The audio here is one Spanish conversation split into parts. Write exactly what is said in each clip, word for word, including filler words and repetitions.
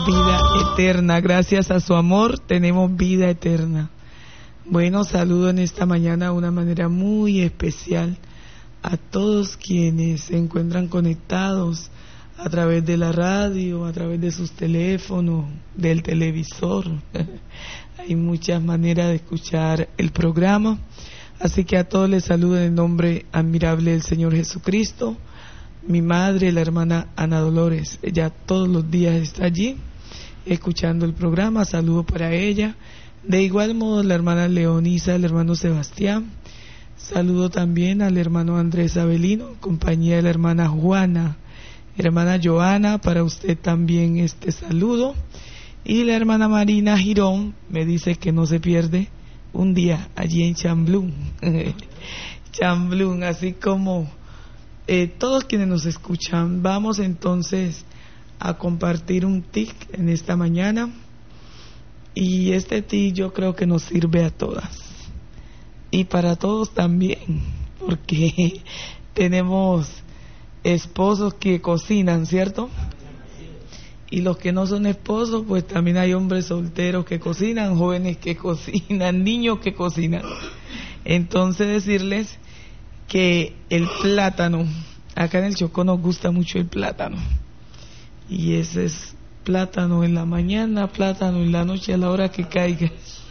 Vida eterna, gracias a su amor tenemos vida eterna. Bueno, saludo en esta mañana de una manera muy especial a todos quienes se encuentran conectados a través de la radio, a través de sus teléfonos, del televisor. Hay muchas maneras de escuchar el programa, así que a todos les saludo en el nombre admirable del Señor Jesucristo. Mi madre, la hermana Ana Dolores, ella todos los días está allí escuchando el programa, saludo para ella. De igual modo la hermana Leonisa, el hermano Sebastián, saludo también al hermano Andrés Avelino, compañía de la hermana Juana, hermana Joana, para usted también este saludo. Y la hermana Marina Girón me dice que no se pierde un día allí en Chamblún. Chamblún, así como eh, todos quienes nos escuchan. Vamos entonces a compartir un tic en esta mañana, y este tic yo creo que nos sirve a todas y para todos también, porque tenemos esposos que cocinan, ¿cierto? Y los que no son esposos, pues también hay hombres solteros que cocinan, jóvenes que cocinan, niños que cocinan. Entonces decirles que el plátano, acá en el Chocó nos gusta mucho el plátano, y ese es plátano en la mañana, plátano en la noche, a la hora que caiga.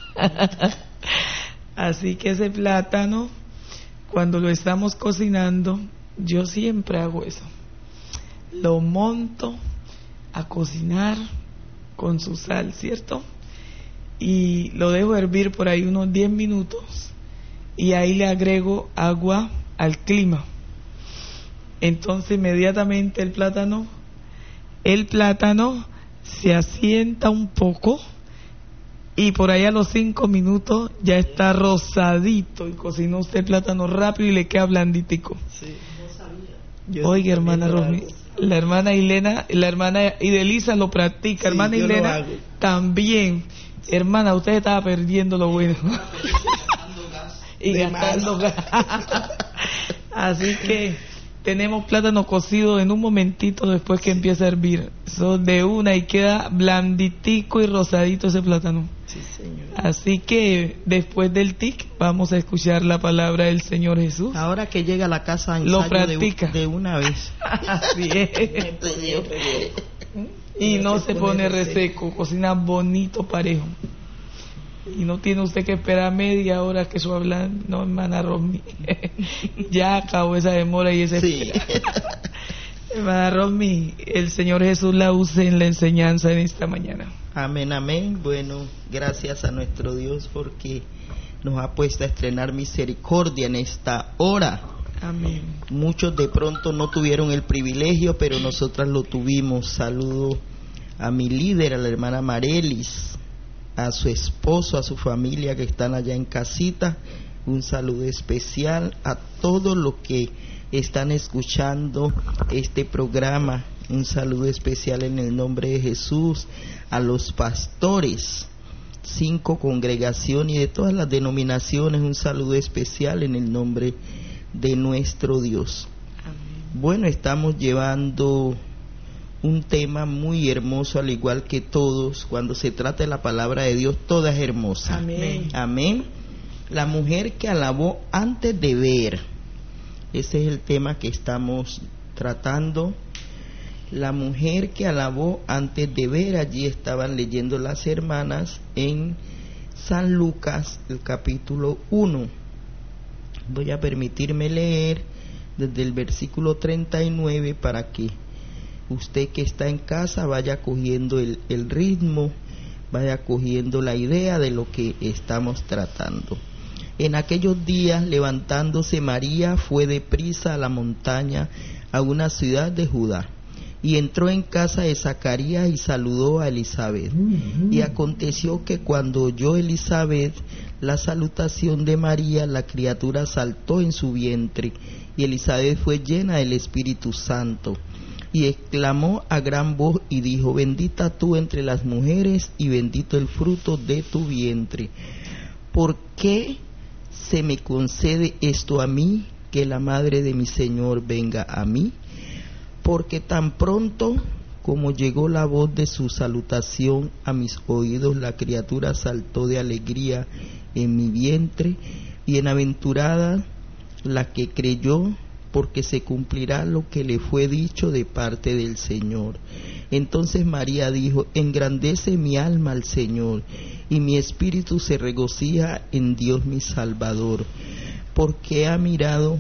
Así que ese plátano, cuando lo estamos cocinando, yo siempre hago eso, lo monto a cocinar con su sal, ¿cierto? Y lo dejo hervir por ahí unos diez minutos, y ahí le agrego agua al clima. Entonces inmediatamente el plátano el plátano se asienta un poco, y por ahí a los cinco minutos ya está rosadito, y cocinó usted el plátano rápido y le queda blanditico. Sí, no sabía. Oiga, hermana Rosmi, la hermana Hilena, la hermana Idelisa lo practica, sí, hermana Hilena también. Hermana, usted estaba perdiendo lo bueno. Y gastando gas. Así que tenemos plátano cocido en un momentito después que empieza a hervir. Son de una y queda blanditico y rosadito ese plátano. Sí, señor. Así que después del tic vamos a escuchar la palabra del Señor Jesús. Ahora que llega a la casa lo practica de, de una vez. Así es. Y no se pone reseco, cocina bonito, parejo. Y no tiene usted que esperar media hora que eso hablan, no, hermana Rosmi. Ya acabó esa demora y ese sí. Hermana Rosmi, el Señor Jesús la use en la enseñanza en esta mañana. Amén, amén. Bueno, gracias a nuestro Dios porque nos ha puesto a estrenar misericordia en esta hora. Amén. Muchos de pronto no tuvieron el privilegio, pero nosotras lo tuvimos. Saludo a mi líder, a la hermana Marelis, a su esposo, a su familia que están allá en casita. Un saludo especial a todos los que están escuchando este programa. Un saludo especial en el nombre de Jesús a los pastores, cinco congregaciones y de todas las denominaciones. Un saludo especial en el nombre de nuestro Dios. Amén. Bueno, estamos llevando un tema muy hermoso, al igual que todos. Cuando se trata de la palabra de Dios, toda es hermosa. Amén. Amén. La mujer que alabó antes de ver. Ese es el tema que estamos tratando. La mujer que alabó antes de ver. Allí estaban leyendo las hermanas en San Lucas, el capítulo uno. Voy a permitirme leer desde el versículo treinta y nueve para que usted que está en casa vaya cogiendo el, el ritmo, vaya cogiendo la idea de lo que estamos tratando. En aquellos días, levantándose María, fue deprisa a la montaña, a una ciudad de Judá, y entró en casa de Zacarías y saludó a Elizabeth. Uh-huh. Y aconteció que cuando oyó Elizabeth la salutación de María, la criatura saltó en su vientre, y Elizabeth fue llena del Espíritu Santo. Y exclamó a gran voz y dijo: bendita tú entre las mujeres y bendito el fruto de tu vientre. ¿Por qué se me concede esto a mí, que la madre de mi Señor venga a mí? Porque tan pronto como llegó la voz de su salutación a mis oídos, la criatura saltó de alegría en mi vientre. Bienaventurada la que creyó, porque se cumplirá lo que le fue dicho de parte del Señor. Entonces María dijo: engrandece mi alma al Señor, y mi espíritu se regocija en Dios mi Salvador, porque ha mirado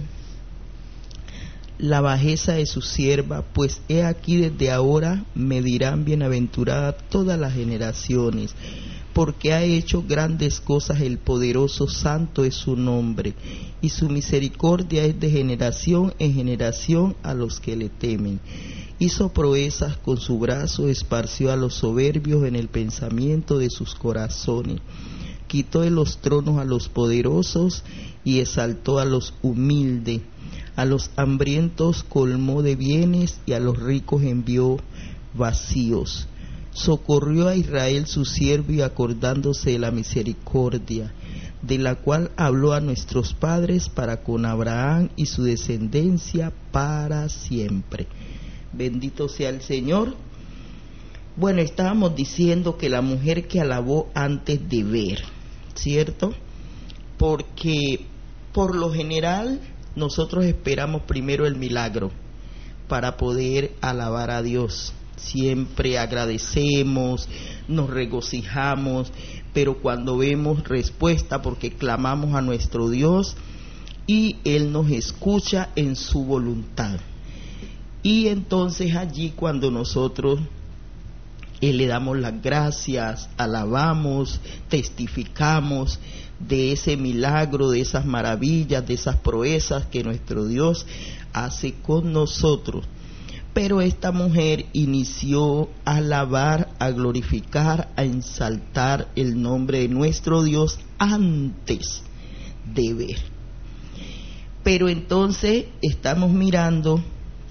la bajeza de su sierva, pues he aquí desde ahora me dirán bienaventurada todas las generaciones, porque ha hecho grandes cosas el poderoso, santo es su nombre, y su misericordia es de generación en generación a los que le temen. Hizo proezas con su brazo, esparció a los soberbios en el pensamiento de sus corazones. Quitó de los tronos a los poderosos y exaltó a los humildes. A los hambrientos colmó de bienes y a los ricos envió vacíos. Socorrió a Israel su siervo, y acordándose de la misericordia, de la cual habló a nuestros padres para con Abraham y su descendencia para siempre. Bendito sea el Señor. Bueno, estábamos diciendo que la mujer que alabó antes de ver, ¿cierto? Porque por lo general nosotros esperamos primero el milagro para poder alabar a Dios. Siempre agradecemos, nos regocijamos, pero cuando vemos respuesta, porque clamamos a nuestro Dios y Él nos escucha en su voluntad. Y entonces allí cuando nosotros eh, le damos las gracias, alabamos, testificamos de ese milagro, de esas maravillas, de esas proezas que nuestro Dios hace con nosotros. Pero esta mujer inició a alabar, a glorificar, a ensaltar el nombre de nuestro Dios antes de ver. Pero entonces estamos mirando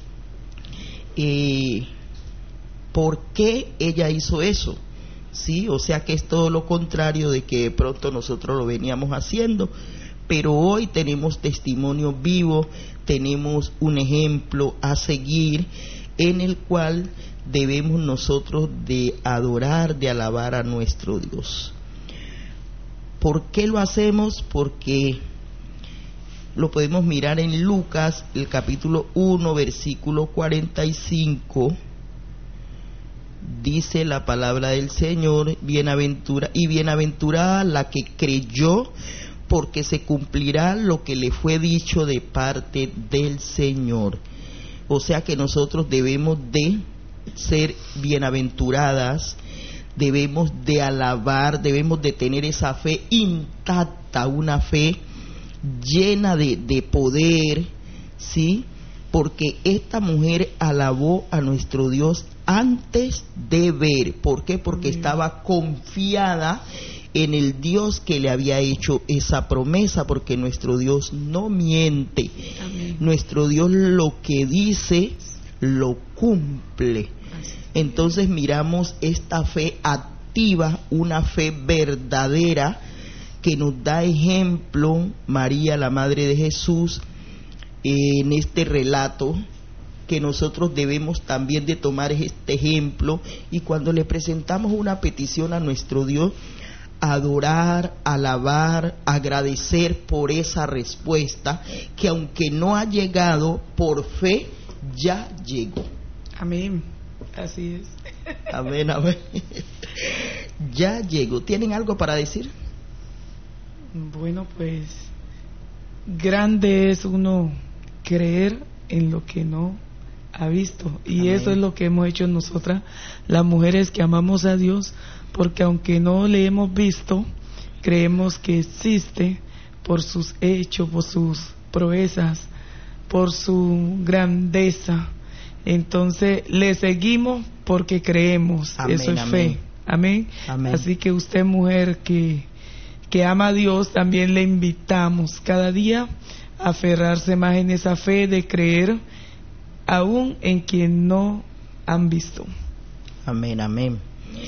eh, por qué ella hizo eso. Sí, o sea que es todo lo contrario de que de pronto nosotros lo veníamos haciendo, pero hoy tenemos testimonio vivo, tenemos un ejemplo a seguir en el cual debemos nosotros de adorar, de alabar a nuestro Dios. ¿Por qué lo hacemos? Porque lo podemos mirar en Lucas, el capítulo uno, versículo cuarenta y cinco. Dice la palabra del Señor: bienaventura y bienaventurada la que creyó, porque se cumplirá lo que le fue dicho de parte del Señor. O sea que nosotros debemos de ser bienaventuradas, debemos de alabar, debemos de tener esa fe intacta, una fe llena de, de poder, ¿sí? Porque esta mujer alabó a nuestro Dios antes de ver. ¿Por qué? Porque estaba confiada en el Dios que le había hecho esa promesa, porque nuestro Dios no miente. Amén. Nuestro Dios lo que dice lo cumple. Entonces miramos esta fe activa, una fe verdadera que nos da ejemplo María, la Madre de Jesús, en este relato, que nosotros debemos también de tomar este ejemplo, y cuando le presentamos una petición a nuestro Dios, adorar, alabar, agradecer por esa respuesta que aunque no ha llegado, por fe ya llegó. Amén, así es. Amén, amén. Ya llegó. ¿Tienen algo para decir? Bueno, pues grande es uno creer en lo que no ha visto, y amén. Eso es lo que hemos hecho nosotras, las mujeres que amamos a Dios, porque aunque no le hemos visto, creemos que existe por sus hechos, por sus proezas, por su grandeza. Entonces le seguimos porque creemos. Amén, eso es amén. Fe. Amén. Amén. Así que usted, mujer que que ama a Dios, también le invitamos cada día a aferrarse más en esa fe de creer aún en quien no han visto. Amén, amén.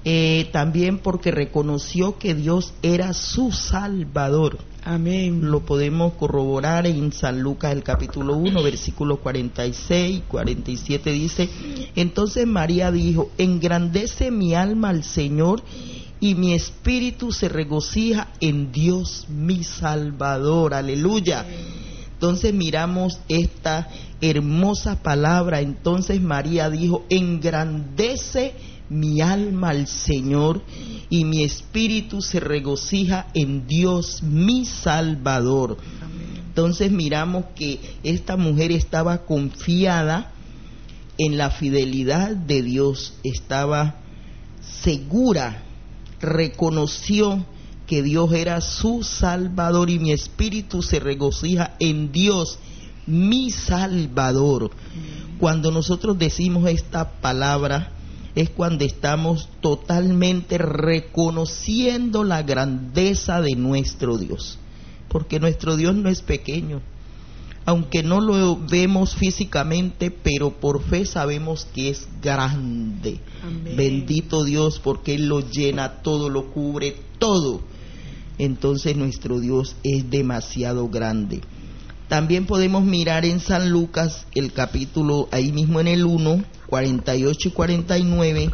Eh, también porque reconoció que Dios era su Salvador. Amén. Lo podemos corroborar en San Lucas el capítulo uno, versículo cuarenta y seis, cuarenta y siete dice: entonces María dijo: engrandece mi alma al Señor, y mi espíritu se regocija en Dios mi Salvador. Aleluya. Entonces miramos esta hermosa palabra. Entonces María dijo: engrandece mi alma al Señor, y mi espíritu se regocija en Dios mi Salvador. Amén. Entonces miramos que esta mujer estaba confiada en la fidelidad de Dios, estaba segura, reconoció que Dios era su Salvador, y mi espíritu se regocija en Dios mi Salvador. Amén. Cuando nosotros decimos esta palabra, es cuando estamos totalmente reconociendo la grandeza de nuestro Dios, porque nuestro Dios no es pequeño, aunque no lo vemos físicamente, pero por fe sabemos que es grande. Amén. Bendito Dios, porque Él lo llena todo, lo cubre todo. Entonces nuestro Dios es demasiado grande. También podemos mirar en San Lucas el capítulo, ahí mismo en el uno, cuarenta y ocho y cuarenta y nueve,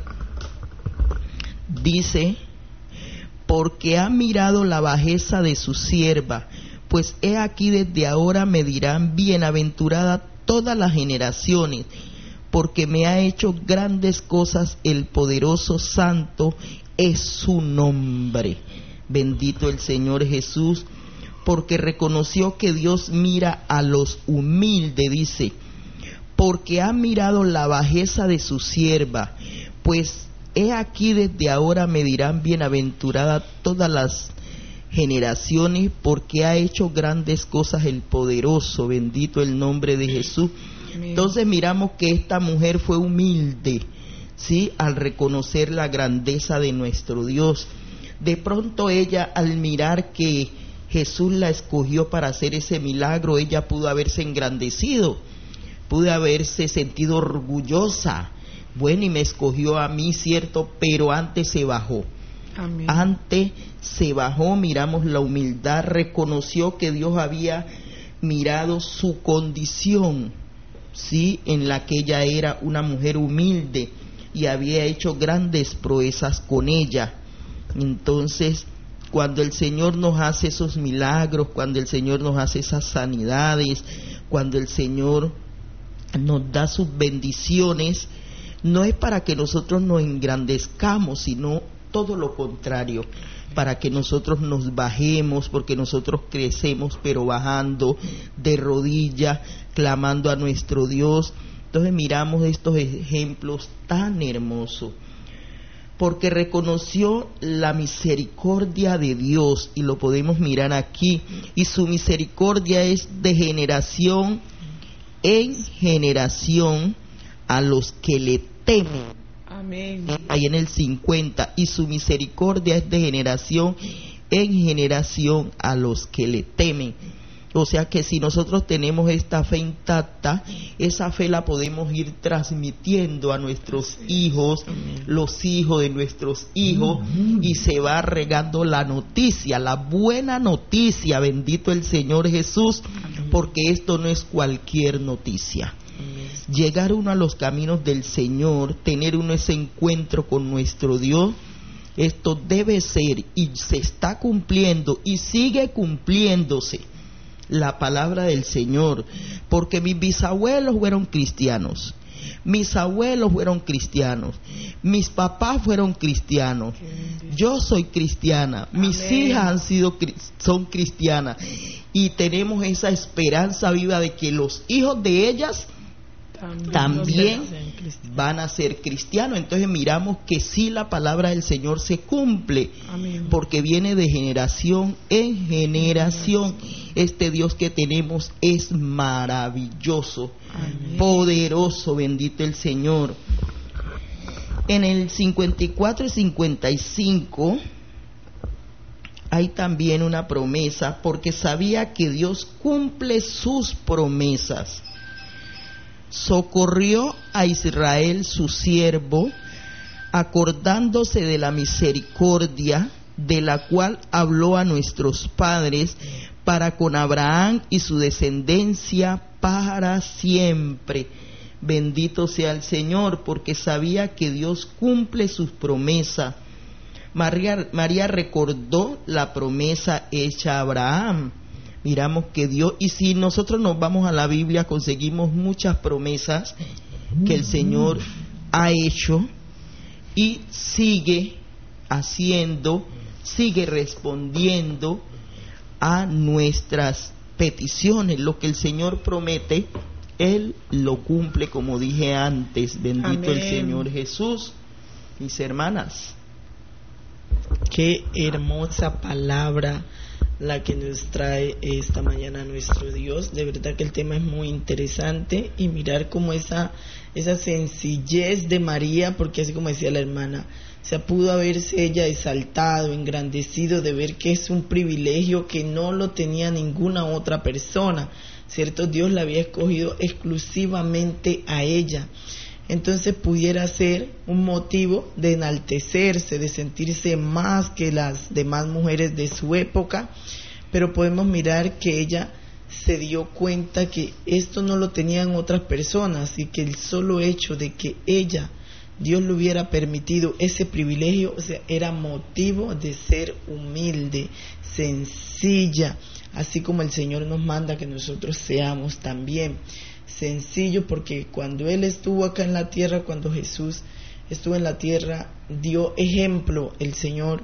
dice: porque ha mirado la bajeza de su sierva, pues he aquí desde ahora me dirán bienaventurada todas las generaciones, porque me ha hecho grandes cosas el poderoso santo es su nombre. Bendito el Señor Jesús, porque reconoció que Dios mira a los humildes, dice, porque ha mirado la bajeza de su sierva, pues he aquí desde ahora me dirán bienaventurada todas las generaciones, porque ha hecho grandes cosas el poderoso. Bendito el nombre de Jesús. Amén. Entonces miramos que esta mujer fue humilde, ¿sí?, al reconocer la grandeza de nuestro Dios. De pronto ella, al mirar que Jesús la escogió para hacer ese milagro, ella pudo haberse engrandecido, pudo haberse sentido orgullosa. Bueno, y me escogió a mí, cierto, pero antes se bajó. Amén. Antes se bajó, miramos la humildad, reconoció que Dios había mirado su condición, sí, en la que ella era una mujer humilde y había hecho grandes proezas con ella. Entonces, cuando el Señor nos hace esos milagros, cuando el Señor nos hace esas sanidades, cuando el Señor nos da sus bendiciones, no es para que nosotros nos engrandezcamos, sino todo lo contrario, para que nosotros nos bajemos, porque nosotros crecemos pero bajando de rodillas, clamando a nuestro Dios. Entonces miramos estos ejemplos tan hermosos, porque reconoció la misericordia de Dios, y lo podemos mirar aquí, y su misericordia es de generación en generación a los que le temen. Amén. Ahí en el cincuenta, y su misericordia es de generación en generación a los que le temen. O sea que si nosotros tenemos esta fe intacta, esa fe la podemos ir transmitiendo a nuestros hijos, los hijos de nuestros hijos, y se va regando la noticia, la buena noticia, bendito el Señor Jesús, porque esto no es cualquier noticia. Llegar uno a los caminos del Señor, tener uno ese encuentro con nuestro Dios, esto debe ser, y se está cumpliendo y sigue cumpliéndose la palabra del Señor, porque mis bisabuelos fueron cristianos, mis abuelos fueron cristianos, mis papás fueron cristianos, yo soy cristiana, mis Amén. Hijas han sido son cristianas, y tenemos esa esperanza viva de que los hijos de ellas también, también van a ser cristianos. Entonces miramos que sí, la palabra del Señor se cumple. Amén. Porque viene de generación en generación. Este Dios que tenemos es maravilloso. Amén. Poderoso, bendito el Señor. En el cincuenta y cuatro y cincuenta y cinco hay también una promesa, porque sabía que Dios cumple sus promesas. Socorrió a Israel su siervo, acordándose de la misericordia de la cual habló a nuestros padres, para con Abraham y su descendencia para siempre. Bendito sea el Señor, porque sabía que Dios cumple sus promesas. María, María recordó la promesa hecha a Abraham. Miramos que Dios, y si nosotros nos vamos a la Biblia, conseguimos muchas promesas que el Señor ha hecho y sigue haciendo, sigue respondiendo a nuestras peticiones. Lo que el Señor promete, Él lo cumple, como dije antes. Bendito Amén. El Señor Jesús. Mis hermanas, qué hermosa palabra la que nos trae esta mañana nuestro Dios. De verdad que el tema es muy interesante, y mirar como esa esa sencillez de María, porque así como decía la hermana, o sea, pudo haberse ella exaltado, engrandecido de ver que es un privilegio que no lo tenía ninguna otra persona, ¿cierto? Dios la había escogido exclusivamente a ella. Entonces pudiera ser un motivo de enaltecerse, de sentirse más que las demás mujeres de su época, pero podemos mirar que ella se dio cuenta que esto no lo tenían otras personas, y que el solo hecho de que ella, Dios le hubiera permitido ese privilegio, o sea, era motivo de ser humilde, sencilla, así como el Señor nos manda que nosotros seamos también. Sencillo, porque cuando Él estuvo acá en la tierra, cuando Jesús estuvo en la tierra, dio ejemplo el Señor.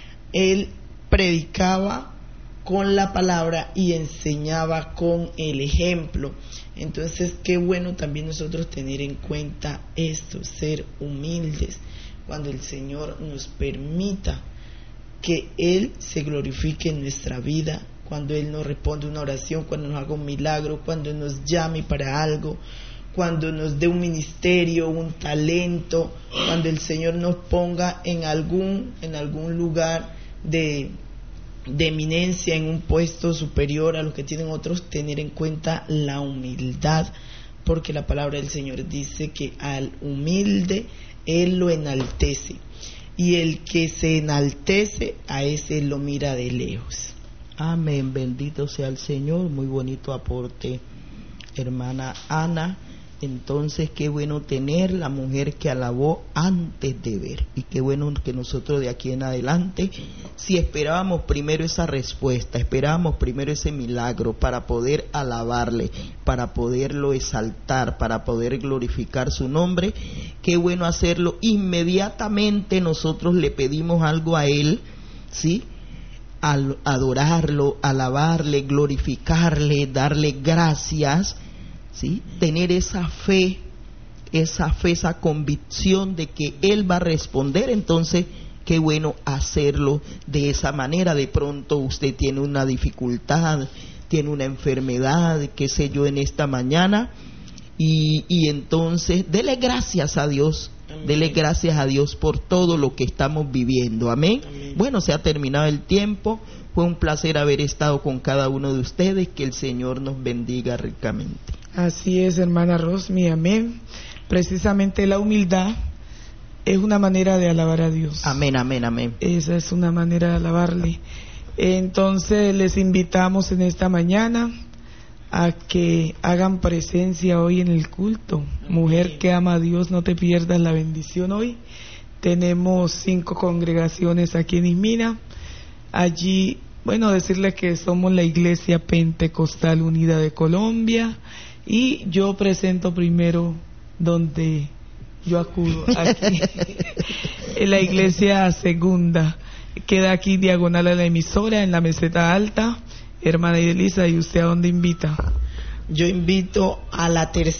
Él predicaba con la palabra y enseñaba con el ejemplo. Entonces, qué bueno también nosotros tener en cuenta esto, ser humildes, cuando el Señor nos permita que Él se glorifique en nuestra vida, cuando Él nos responde una oración, cuando nos haga un milagro, cuando nos llame para algo, cuando nos dé un ministerio, un talento, cuando el Señor nos ponga en algún, en algún lugar de, de eminencia, en un puesto superior a los que tienen otros, tener en cuenta la humildad, porque la palabra del Señor dice que al humilde Él lo enaltece, y el que se enaltece, a ese lo mira de lejos. Amén, bendito sea el Señor. Muy bonito aporte, hermana Ana. Entonces, qué bueno tener la mujer que alabó antes de ver, y qué bueno que nosotros de aquí en adelante, si esperábamos primero esa respuesta, esperábamos primero ese milagro para poder alabarle, para poderlo exaltar, para poder glorificar su nombre, qué bueno hacerlo inmediatamente. Nosotros le pedimos algo a Él, ¿sí?, al adorarlo, alabarle, glorificarle, darle gracias, ¿sí?, tener esa fe, esa fe, esa convicción de que Él va a responder. Entonces, qué bueno hacerlo de esa manera. De pronto usted tiene una dificultad, tiene una enfermedad, qué sé yo, en esta mañana, y, y entonces dele gracias a Dios. Amén. Dele gracias a Dios por todo lo que estamos viviendo. Amén. Amén. Bueno, se ha terminado el tiempo. Fue un placer haber estado con cada uno de ustedes. Que el Señor nos bendiga ricamente. Así es, hermana Rosmi. Amén. Precisamente la humildad es una manera de alabar a Dios. Amén, amén, amén. Esa es una manera de alabarle. Entonces les invitamos en esta mañana a que hagan presencia hoy en el culto. Mujer que ama a Dios, no te pierdas la bendición hoy. Tenemos cinco congregaciones aquí en Ismina. Allí, bueno, decirles que somos la Iglesia Pentecostal Unida de Colombia, y yo presento primero donde yo acudo, aquí en la Iglesia Segunda, queda aquí diagonal a la emisora, en la meseta alta. Hermana Elisa, ¿y usted a dónde invita? Yo invito a la tercera